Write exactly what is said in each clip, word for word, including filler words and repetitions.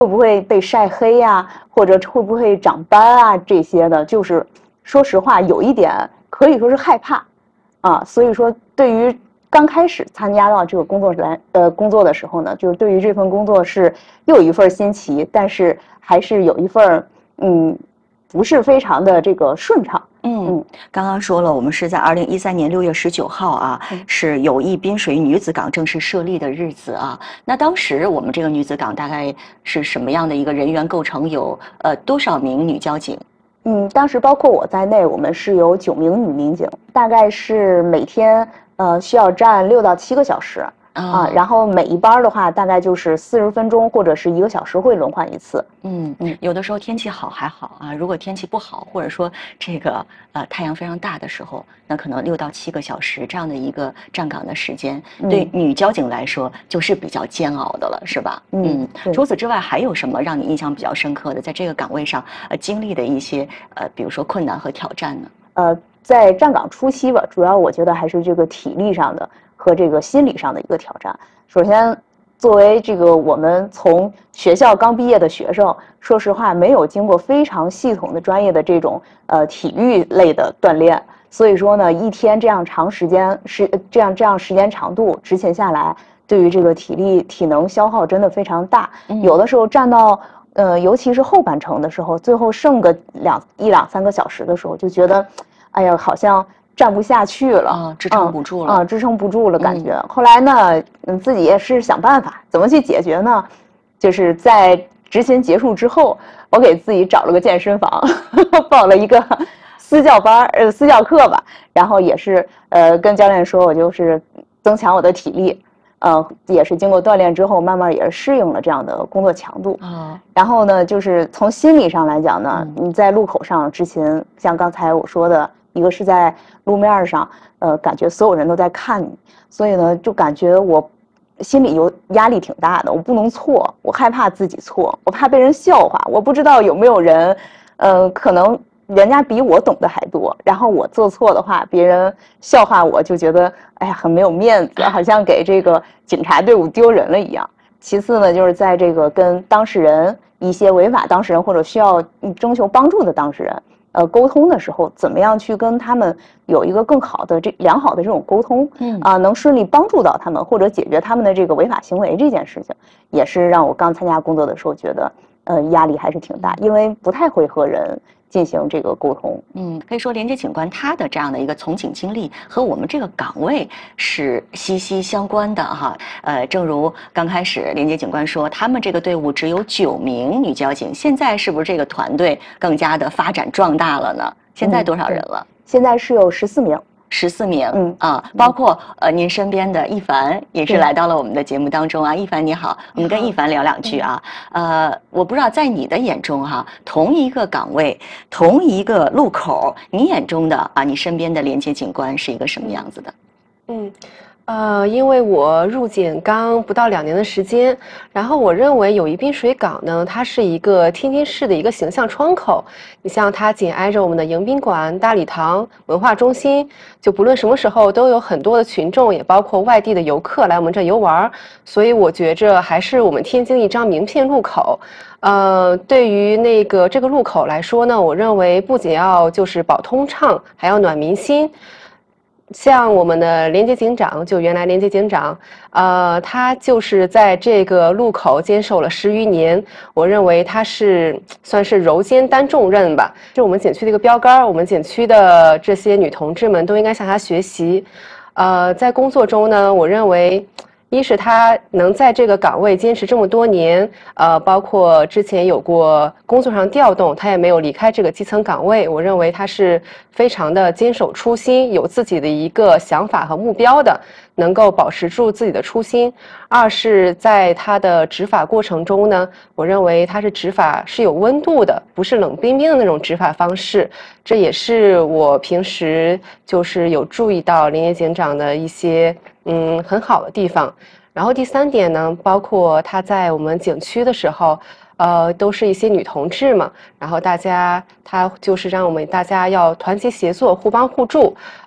会不会被晒黑呀、啊，或者会不会长斑啊这些的，就是说实话有一点可以说是害怕啊。所以说对于刚开始参加到这个工作来呃工作的时候呢，就是对于这份工作是又有一份新奇，但是还是有一份嗯不是非常的这个顺畅。 嗯，刚刚说了，我们是在二零一三年六月十九号啊，嗯、是友谊滨水女子港正式设立的日子啊。那当时我们这个女子港大概是什么样的一个人员构成？有呃多少名女交警？ 嗯，当时包括我在内，我们是有九名女民警，大概是每天呃需要站六到七个小时。啊，然后每一班的话，大概就是四十分钟或者是一个小时会轮换一次。 嗯嗯，有的时候天气好还好啊，如果天气不好，或者说这个呃太阳非常大的时候，那可能六到七个小时这样的一个站岗的时间，嗯、对女交警来说就是比较煎熬的了，是吧？嗯，嗯除此之外还有什么让你印象比较深刻的，在这个岗位上呃经历的一些呃比如说困难和挑战呢？ 呃，在站岗初期吧，主要我觉得还是这个体力上的和这个心理上的一个挑战。首先，作为这个我们从学校刚毕业的学生，说实话没有经过非常系统的专业的这种呃体育类的锻炼，所以说呢，一天这样长时间是这样这样时间长度执勤下来，对于这个体力体能消耗真的非常大。嗯、有的时候站到呃，尤其是后半程的时候，最后剩个两一两三个小时的时候，就觉得，哎呀，好像站不下去了， 啊，支撑不住了， 啊，支撑不住了，感觉。嗯、后来呢，嗯，自己也是想办法，怎么去解决呢？就是在执勤结束之后，我给自己找了个健身房，报了一个私教班，呃，私教课吧。然后也是呃，跟教练说，我就是增强我的体力。呃，也是经过锻炼之后，慢慢也是适应了这样的工作强度。啊，然后呢，就是从心理上来讲呢，嗯、你在路口上执勤，像刚才我说的，一个是在路面上，呃，感觉所有人都在看你，所以呢，就感觉我心里有压力挺大的，我不能错，我害怕自己错，我怕被人笑话，我不知道有没有人，呃，可能。人家比我懂得还多，然后我做错的话，别人笑话我，就觉得哎呀很没有面子，好像给这个警察队伍丢人了一样。其次呢，就是在这个跟当事人一些违法当事人或者需要征求帮助的当事人，呃，沟通的时候，怎么样去跟他们有一个更好的这良好的这种沟通，嗯啊、呃，能顺利帮助到他们或者解决他们的这个违法行为这件事情，也是让我刚参加工作的时候觉得，呃，压力还是挺大，因为不太会和人进行这个沟通。 嗯，可以说连杰警官他的这样的一个从警经历和我们这个岗位是息息相关的哈。呃，正如刚开始连杰警官说，他们这个队伍只有九名女交警，现在是不是这个团队更加的发展壮大了呢？现在多少人了？ 嗯、现在是有十四名。 十四名，嗯啊，包括呃您身边的一凡也是来到了我们的节目当中啊。一凡你好，我们跟一凡聊两句啊。呃，我不知道在你的眼中哈、啊，同一个岗位，同一个路口，你眼中的啊，你身边的连接警官是一个什么样子的？ 嗯。呃，因为我入警刚不到两年的时间，然后我认为友谊滨水港呢，它是一个天津市的一个形象窗口。你像它紧挨着我们的迎宾馆、大礼堂、文化中心，就不论什么时候都有很多的群众，也包括外地的游客来我们这游玩，所以我觉着还是我们天津一张名片路口。呃，对于那个这个路口来说呢，我认为不仅要就是保通畅，还要暖民心。像我们的连杰警长，就原来连杰警长，呃，他就是在这个路口坚守了十余年。我认为他是算是柔肩担重任吧，是我们景区的一个标杆。我们景区的这些女同志们都应该向他学习。呃，在工作中呢，我认为。一是他能在这个岗位坚持这么多年，呃，包括之前有过工作上调动，他也没有离开这个基层岗位。我认为他是非常的坚守初心，有自己的一个想法和目标的，能够保持住自己的初心。二是在他的执法过程中呢，我认为他是执法是有温度的，不是冷冰冰的那种执法方式。这也是我平时就是有注意到林业警长的一些嗯很好的地方。然后第三点呢，包括他在我们景区的时候，呃，都是一些女同志嘛，然后大家他就是让我们大家要团结协作，互帮互助。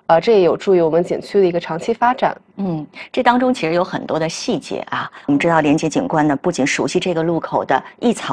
呃，这也有助于我们景区的一个长期发展。 嗯，这当中其实有很多的细节啊。我们知道连杰警官呢，不仅熟悉这个路口的一草